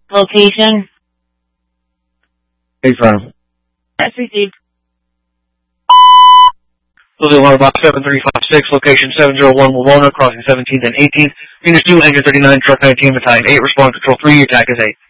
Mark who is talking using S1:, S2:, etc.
S1: Location.
S2: Hey, firm.
S1: That's received.
S2: Moving water box 7356, location 701 Wawona, crossing 17th and 18th. Units 2 Engine 39, Truck 19, Battalion 8, respond control 3, attack is 8.